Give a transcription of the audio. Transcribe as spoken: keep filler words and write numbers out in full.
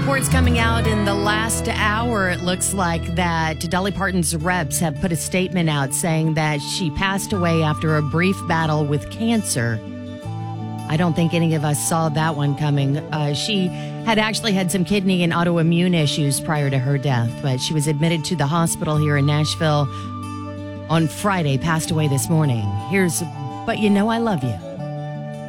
reports coming out in the last hour. It looks like that Dolly Parton's reps have put a statement out saying that she passed away after a brief battle with cancer. I don't think any of us saw that one coming. Uh, she had actually had some kidney and autoimmune issues prior to her death, but she was admitted to the hospital here in Nashville on Friday, passed away this morning. Here's But You Know I Love You.